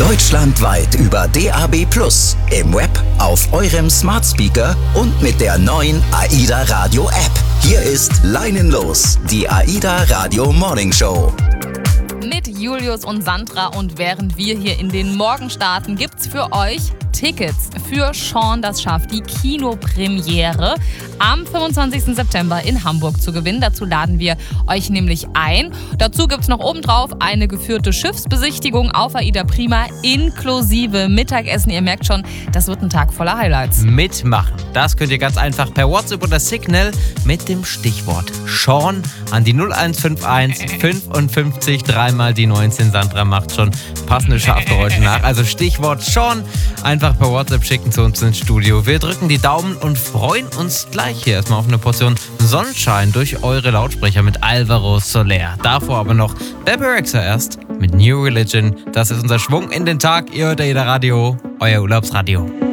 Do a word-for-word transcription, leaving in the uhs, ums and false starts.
Deutschlandweit über D A B plus, im Web, auf eurem Smart Speaker und mit der neuen AIDA Radio App. Hier ist Leinenlos, die AIDA Radio Morning Show. Mit Julius und Sandra, und während wir hier in den Morgen starten, gibt's für euch Tickets für Shaun das Schaf, die Kinopremiere am fünfundzwanzigsten September in Hamburg zu gewinnen. Dazu laden wir euch nämlich ein. Dazu gibt's noch obendrauf eine geführte Schiffsbesichtigung auf AIDA Prima inklusive Mittagessen. Ihr merkt schon, das wird ein Tag voller Highlights. Mitmachen, das könnt ihr ganz einfach per WhatsApp oder Signal mit dem Stichwort Shaun an die null eins fünf eins fünfundfünfzig dreimal die neunzehn. Sandra macht schon passende Schafgeräusche nach. Also Stichwort Shaun, einfach per WhatsApp schicken zu uns ins Studio. Wir drücken die Daumen und freuen uns gleich hier erstmal auf eine Portion Sonnenschein durch eure Lautsprecher mit Alvaro Soler. Davor aber noch Bebe Rexha erst mit New Religion. Das ist unser Schwung in den Tag. Ihr hört AIDA Radio, euer Urlaubsradio.